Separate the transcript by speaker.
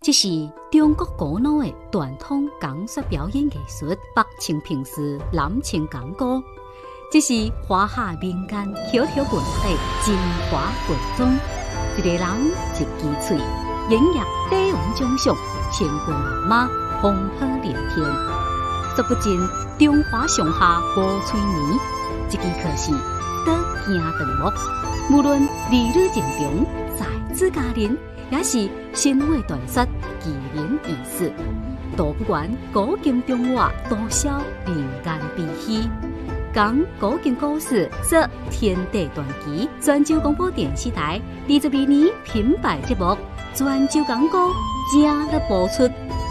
Speaker 1: 这是中国古老的传统港说表演艺术，北唱评诗，南唱港歌。这是华夏民间口头文化的精华文章。一个人一支嘴，演绎帝王将相，千军万马，风波连天。说不尽中华上下五翠年，一支可是倒行长幕。无论儿女情长，才子佳人，也是神话传说，奇人异事。道不完古今中外多少民间悲喜，讲古今故事，说天地传奇。泉州广播电视台22年品牌节目《泉州港歌》正在播出。